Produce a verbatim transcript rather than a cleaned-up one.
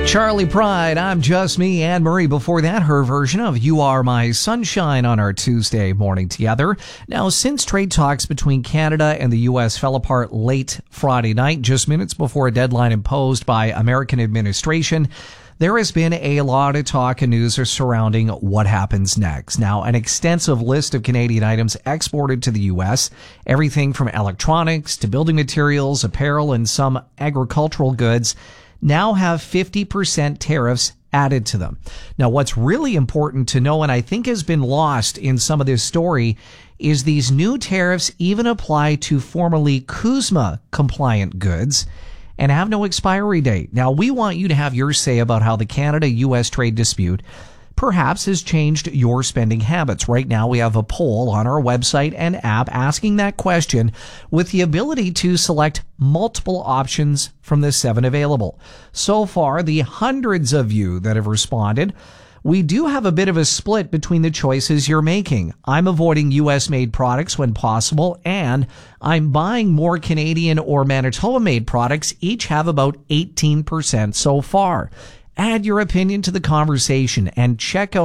Charlie Pride, I'm Just Me. Anne Marie before that, her version of You Are My Sunshine on our Tuesday morning together. Now, since trade talks between Canada and the U S fell apart late Friday night, just minutes before a deadline imposed by American administration, there has been a lot of talk and news surrounding what happens next. Now, an extensive list of Canadian items exported to the U S, everything from electronics to building materials, apparel, and some agricultural goods, now have fifty percent tariffs added to them. Now, what's really important to know, and I think has been lost in some of this story, is these new tariffs even apply to formerly CUSMA compliant goods and have no expiry date. Now, we want you to have your say about how the Canada-U S trade dispute perhaps has changed your spending habits. Right now, we have a poll on our website and app asking that question with the ability to select multiple options from the seven available. So far, the hundreds of you that have responded, we do have a bit of a split between the choices you're making. I'm avoiding U S-made products when possible, and I'm buying more Canadian or Manitoba-made products. Each have about eighteen percent so far. Add your opinion to the conversation and check out